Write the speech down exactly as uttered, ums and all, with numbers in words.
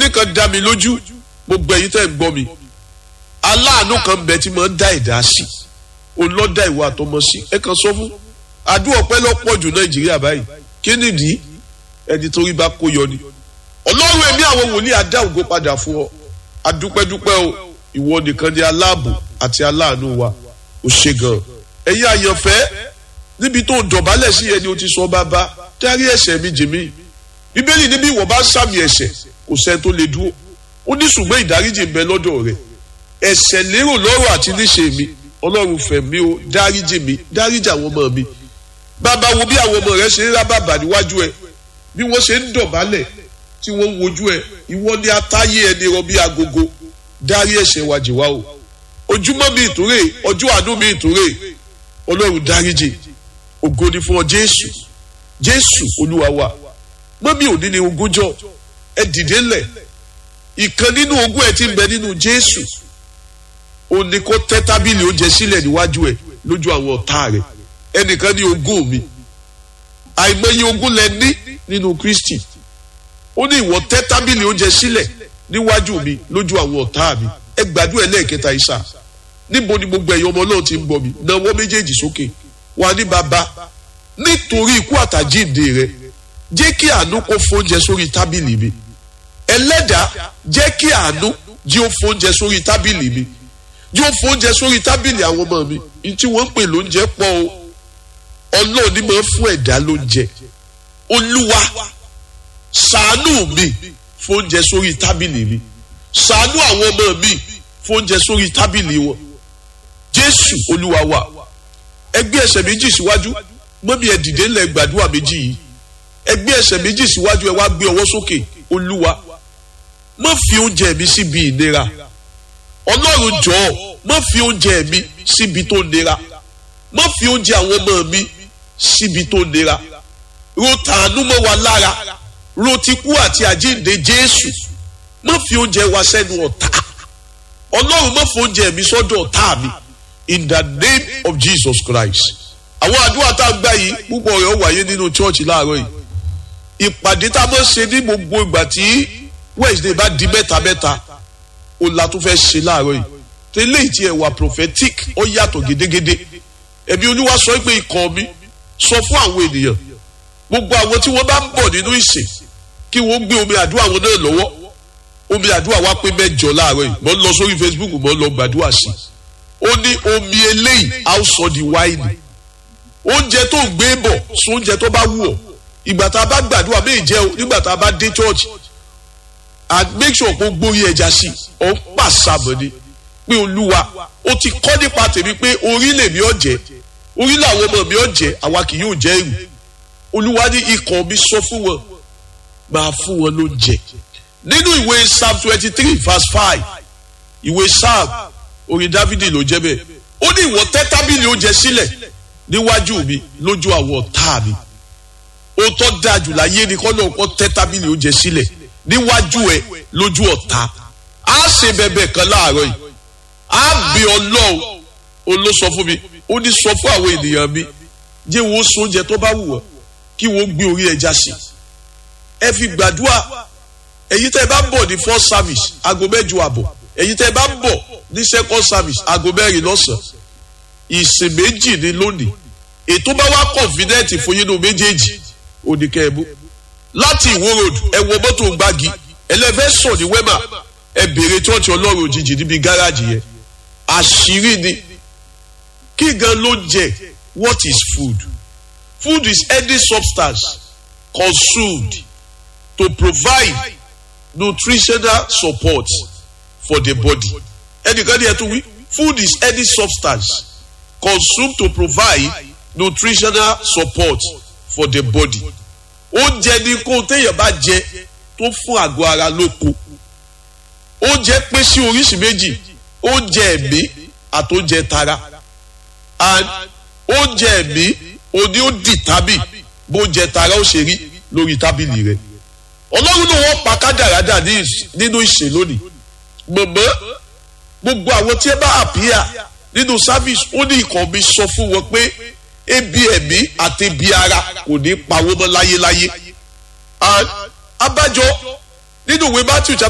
kíní kan dá mi lójú gbogbo ẹ̀yin tẹ́ ń gbọ́ mi aláàánú kan bẹ tí mo ń dá ẹ̀dá sí òun ló dá ìwà àtọmọ sí ẹ kàn sọ fún àdúrà ọpẹ́ lọ́pọ̀ jù Nàìjíríà báyìí kí nìdí ẹni torí bá kó yọ ni Ọlọ́run ẹ̀mí àwọn wòlíì adá ògo padà fún ọ adúpẹ́dúpẹ́ o ìwọ nìkan ni aláàbò àti aláàánú wa ó ṣe gan ẹ̀yin àyànfẹ́ níbi tó dọ̀bálẹ̀ sí ẹni o ti sọ bàbá dárí ẹ̀ṣẹ̀ mi jì mí Bíbélì níbi ìwọ bá sàmì ẹ̀ṣẹ̀ kò sẹ́ni tó lè dúró ó ní ṣùgbọ́n ìdáríjì ń bẹ lọ́dọ̀ rẹ̀ ẹ̀ṣẹ̀ lérò lọ́rọ̀ àti níṣe mi Ọlọ́run fẹ̀ mí o dáríjì mi dáríjì àwọn ọmọ mi bàbá wo bí àwọn ọmọ rẹ ṣe ń rá bàbà níwájú ẹ bí wọ́n ṣe ń dọ̀bálẹ̀ tí wọ́n ń wojú ẹ ìwọ ni atáyé ẹni rọ bí agogo dárí ẹ̀ṣẹ̀ wa jì wá o ojúmọ́ mi ìtúrè ọjọ́ àánú mi ìtúrè Ọlọ́run dáríjì ògo ni fún ọ Jésù Jésù Olúwa wa mọ́mí òní ni ogúnjọ́ ẹ dìde ńlẹ̀ ìkan nínú ogún ẹ ti ń bẹ nínú Jésù ó ní kó tẹ́ tábìlì oúnjẹ sílẹ̀ níwájú ẹ lójú àwọn ọ̀tá rẹ̀ ẹnìkan ní ogún mi àìmọye ogún lẹ ní nínú Kristi ó ní ìwọ tẹ́ tábìlì oúnjẹ sílẹ̀ níwájú mi lójú àwọn ọ̀tá mi ẹ gbàdúrà ẹlẹ́ẹ̀kẹta ìsà níbo ni gbogbo ẹ̀yọ́ ọmọ náà ti ń gbọ́ mi náwó méjèèjì sókè wà ní bàbá nítorí ikú àtàjíǹde rẹ jẹ́ kí àánú kó fóúnjẹ sórí tábìlì mi ẹlẹ́dàá jẹ́ kí àánú jí ó fóúnjẹ sórí tábìlì mi jí ó fóúnjẹ sórí tábìlì àwọn ọmọ mi ní tí wọ́n ń pè lóúnjẹ pọ̀ o Ọlọ́run ní máa fún ẹ̀dá lóúnjẹ Olúwa ṣàánú mi fóúnjẹ sórí tábìlì mi ṣàánú àwọn ọmọ mi fóúnjẹ sórí tábìlì wọn Jésù Olúwa wa ẹgbẹ́ ẹsẹ̀ méjì síwájú mọ́mí ẹ dìde ńlẹ̀ gbàdúrà méjì yìí ẹgbẹ́ ẹsẹ̀ méjì síwájú ẹ wá gbé ọwọ́ sókè Olúwa má fi oúnjẹ mi síbi ìnira Ọlọ́run jọ̀ọ́ má fi oúnjẹ mi síbi tó nira má fi oúnjẹ àwọn ọmọ mi síbi tó nira ro tàánú mọ́ wa lára ro ti kú àti àjíǹde Jésù má fi oúnjẹ wa sẹ́nu ọ̀tá Ọlọ́run má fi oúnjẹ mi sọ́dọ̀ ọ̀tá mi in the name of Jesus Christ àwọn àdúrà tá a gbà yìí púpọ̀ rẹ̀ ó wáyé nínú chọ́ọ̀chì láàárọ̀ yìí ìpàdé tá a máa ṣe ní gbogbo ìgbà tí Wednesday bá di mẹ́ta mẹ́ta ó la tó fẹ́ ṣe láàárọ̀ yìí tẹ́lẹ̀ ìtì ẹ̀wà prophetic ó yàtọ̀ gédégédé ẹ̀mí Olúwa sọ pé ikọ̀ mi sọ fún àwọn ènìyàn gbogbo àwọn tí wọ́n bá ń bọ̀ nínú ìsìn kí wọ́n gbé omi àdúrà wọn náà lọ́wọ́ omi àdúrà wa pé mẹ́jọ láàárọ̀ yìí mo ń lọ sórí Facebook mo ń lọ gbàdúrà sí ó ní omi eléyìí á sọ di wáìnì oúnjẹ tó ń gbé bọ̀ sún oúnjẹ tó bá wù ọ́ ìgbà tá a bá gbàdúrà méjì jẹ́ o nígbà tá a bá dé church and make sure kó gbórí ẹja sí ọ ń pàṣàmọ́ ni pé Olúwa ó ti kọ́ nípa tèmi pé orí lèmi ọ̀jẹ̀ orí làwọn ọmọ mi ọ̀jẹ̀ àwa kì yóò jẹ́ èrù Olúwa ní ikọ̀ mi sọ fún wọn máa fún wọn lóúnjẹ nínú ìwé Psalm twenty three verse five ìwé Psalm orin Dávidi ló jẹ́ bẹ́ẹ̀ ó ní ìwọ tẹ́ tábìlì oúnjẹ sílẹ̀ níwájú mi lójú àwọn ọ̀tá mi ó tọ́ dáa jù láyé ni kọ́ náà kọ́ tẹ́ tábìlì oúnjẹ sílẹ̀ níwájú ẹ lójú ọ̀tá á ṣe bẹ̀bẹ̀ kan láàárọ̀ yìí á bí Ọlọ́run ó ló sọ fún mi ó ní sọ fún àwọn ènìyàn mi jẹ́ wo so oúnjẹ tó bá wù wọ́n kí wọ́n gbé orí ẹja sí ẹ fi gbàdúrà èyí tẹ́ ẹ bá ń bọ̀ ní first service aago mẹ́jọ àbọ̀ èyí tẹ́ ẹ bá ń bọ̀ ní second service aago mẹ́rin lọ́sàn-án ìsìn méjì ní lónìí ètò bá wá confident fún yín ní méjèèjì oníkẹ́ẹ̀bù láti Ìwó road ẹ wọ mọ́tò gbági ẹlẹ́fẹ́ sọ̀ ní wẹ́mà ẹ bèrè chọ́ọ̀chì Ọlọ́run òjijì níbi gáràjì yẹn àṣírí ni kí gan ló jẹ what is food food is any substance consumed to provide nutritional support for the body ẹnìkan ní ẹ tún wí food is any substance consumed to provide nutritional support for the body oúnjẹ ní kó téèyàn bá jẹ tó fún àgọ́ ara lóko oúnjẹ pín sí oríṣi méjì oúnjẹ ẹ̀mí àti oúnjẹ tara and oúnjẹ ẹ̀mí òní ó dì tábì bó oúnjẹ tara ó ṣe rí lórí tábìlì rẹ Ọlọ́run ló wọ́n pa kádàrádà nínú ìṣe lónìí mọ̀mọ́ gbogbo àwọn tí ẹ bá àpíyà nínú service ó ní ikọ̀ mi sọ fún wọn pé ebi ẹ̀mí àti ebi ara kò ní pa wọ́n mọ́ láyéláyé abájọ nínú ìwé Matthew